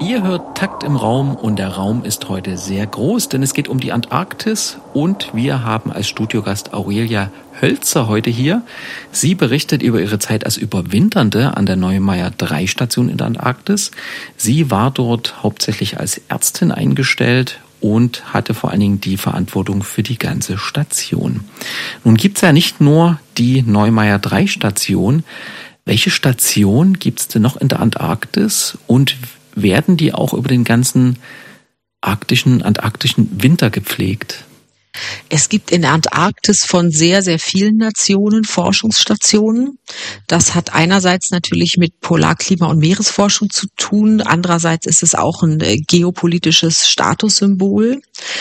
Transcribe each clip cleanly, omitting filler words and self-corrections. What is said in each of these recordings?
Ihr hört Takt im Raum und der Raum ist heute sehr groß, denn es geht um die Antarktis und wir haben als Studiogast Aurelia Hölzer heute hier. Sie berichtet über ihre Zeit als Überwinternde an der Neumayer 3 Station in der Antarktis. Sie war dort hauptsächlich als Ärztin eingestellt und hatte vor allen Dingen die Verantwortung für die ganze Station. Nun gibt's ja nicht nur die Neumayer 3 Station. Welche Station gibt's denn noch in der Antarktis und werden die auch über den ganzen antarktischen Winter gepflegt? Es gibt in der Antarktis von sehr, sehr vielen Nationen Forschungsstationen. Das hat einerseits natürlich mit Polarklima- und Meeresforschung zu tun. Andererseits ist es auch ein geopolitisches Statussymbol.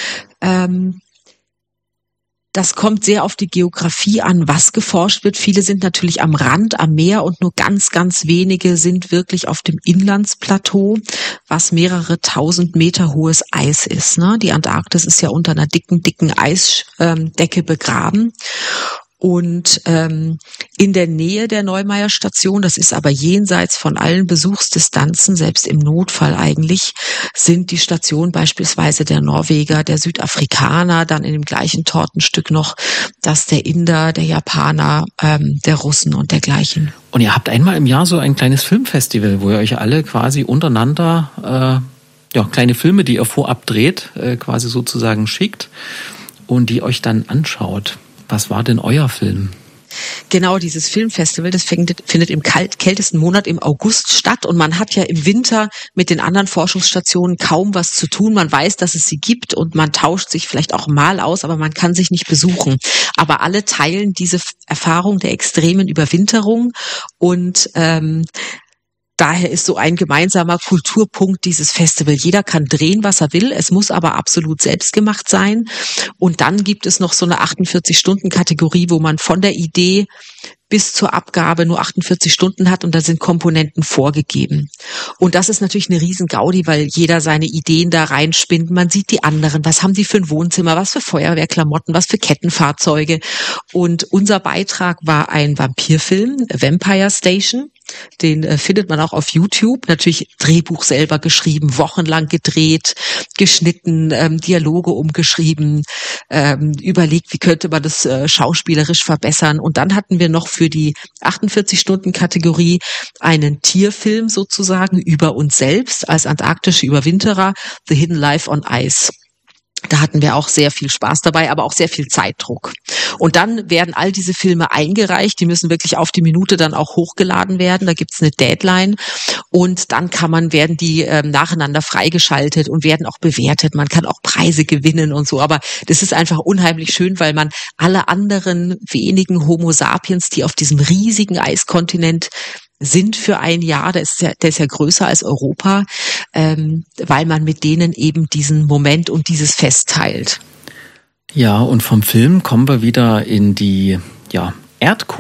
Das kommt sehr auf die Geografie an, was geforscht wird. Viele sind natürlich am Rand, am Meer und nur ganz, ganz wenige sind wirklich auf dem Inlandsplateau, was mehrere tausend Meter hohes Eis ist. Die Antarktis ist ja unter einer dicken Eisdecke begraben. Und in der Nähe der Neumayer Station, das ist aber jenseits von allen Besuchsdistanzen, selbst im Notfall eigentlich, sind die Stationen beispielsweise der Norweger, der Südafrikaner, dann in dem gleichen Tortenstück noch das der Inder, der Japaner, der Russen und dergleichen. Und ihr habt einmal im Jahr so ein kleines Filmfestival, wo ihr euch alle quasi untereinander kleine Filme, die ihr vorab dreht, quasi sozusagen schickt und die euch dann anschaut. Was war denn euer Film? Genau, dieses Filmfestival, das findet im kältesten Monat im August statt und man hat ja im Winter mit den anderen Forschungsstationen kaum was zu tun. Man weiß, dass es sie gibt und man tauscht sich vielleicht auch mal aus, aber man kann sich nicht besuchen. Aber alle teilen diese Erfahrung der extremen Überwinterung und daher ist so ein gemeinsamer Kulturpunkt dieses Festival. Jeder kann drehen, was er will. Es muss aber absolut selbstgemacht sein. Und dann gibt es noch so eine 48-Stunden-Kategorie, wo man von der Idee bis zur Abgabe nur 48 Stunden hat und da sind Komponenten vorgegeben. Und das ist natürlich eine riesen Gaudi, weil jeder seine Ideen da reinspinnt. Man sieht die anderen, was haben die für ein Wohnzimmer, was für Feuerwehrklamotten, was für Kettenfahrzeuge. Und unser Beitrag war ein Vampirfilm, Vampire Station. Den findet man auch auf YouTube. Natürlich Drehbuch selber geschrieben, wochenlang gedreht, geschnitten, Dialoge umgeschrieben, überlegt, wie könnte man das schauspielerisch verbessern. Und dann hatten wir noch für die 48-Stunden-Kategorie einen Tierfilm sozusagen über uns selbst als antarktische Überwinterer, The Hidden Life on Ice. Da hatten wir auch sehr viel Spaß dabei, aber auch sehr viel Zeitdruck. Und dann werden all diese Filme eingereicht, die müssen wirklich auf die Minute dann auch hochgeladen werden, da gibt's eine Deadline und dann werden die nacheinander freigeschaltet und werden auch bewertet, man kann auch Preise gewinnen und so, aber das ist einfach unheimlich schön, weil man alle anderen wenigen Homo sapiens, die auf diesem riesigen Eiskontinent sind für ein Jahr, der ist ja größer als Europa, weil man mit denen eben diesen Moment und dieses Fest teilt. Ja, und vom Film kommen wir wieder in die Erdkugel.